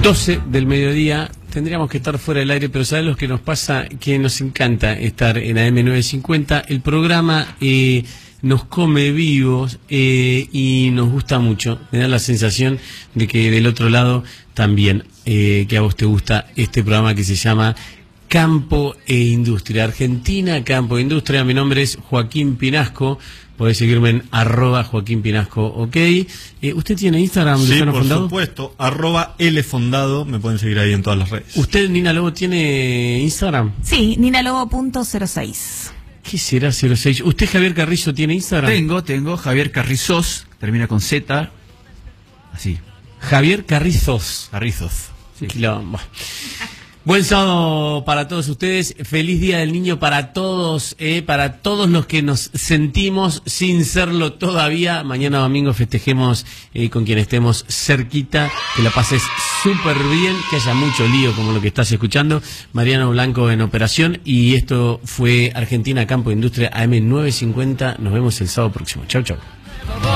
12 del mediodía. Tendríamos que estar fuera del aire, pero ¿sabes lo que nos pasa? Que nos encanta estar en AM950. El programa nos come vivos y nos gusta mucho. Me da la sensación de que del otro lado también, que a vos te gusta este programa que se llama Campo e Industria. Argentina, Campo e Industria. Mi nombre es Joaquín Pinasco. Podés seguirme en @Joaquín Pinasco, ok. ¿Usted tiene Instagram? Sí, por Fondado? supuesto, @Lfondado, me pueden seguir ahí en todas las redes. ¿Usted, Nina Lobo, tiene Instagram? Sí, ninalobo.06. ¿Qué será 06? ¿Usted, Javier Carrizo, tiene Instagram? Tengo, Javier Carrizos, termina con Z, así. Javier Carrizos. Sí. Quilombo. Buen sábado para todos ustedes, feliz Día del Niño para todos los que nos sentimos sin serlo todavía. Mañana domingo festejemos con quien estemos cerquita, que la pases súper bien, que haya mucho lío como lo que estás escuchando. Mariano Blanco en operación, y esto fue Argentina Campo Industria AM950. Nos vemos el sábado próximo. Chau, chau.